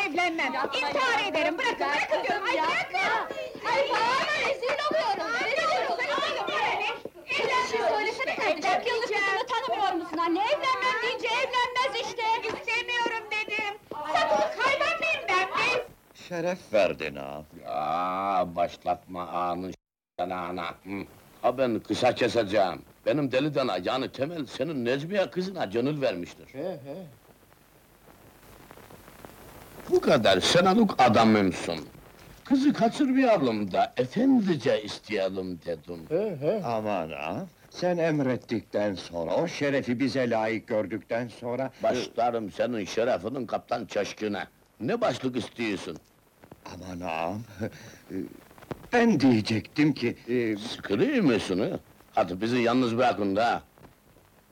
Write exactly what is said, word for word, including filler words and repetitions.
evlenmem! İntihar ederim! Bırakın, bırakın diyorum! Ay bırakın! Ay bağırma, rezil oluyorum! Rezil oluyorum! Bir şey söylesene kardeşim, kırk yıllık kızını tanımıyor musun anne? Evlenmem deyince evlenmez işte! İstemiyorum dedim! Satılık hayvan mıyım ben be? Şeref verdin ha. Ya başlatma ağanın s***ını ana! Hı. Ha ben kısa keseceğim. Benim deli dana, yani Temel senin Necmiye kızına gönül vermiştir. He he. Bu kadar senelik adamımsın. Kızı kaçırmayalım da efendice isteyelim dedim. He he. Aman ha. Sen emrettikten sonra, o şerefi bize layık gördükten sonra... Başlarım senin şerefinin kaptan çaşkına. Ne başlık istiyorsun? Aman ağam! Ben diyecektim ki... e, Sıkılıyor musun ha? Hadi bizi yalnız bırakın da.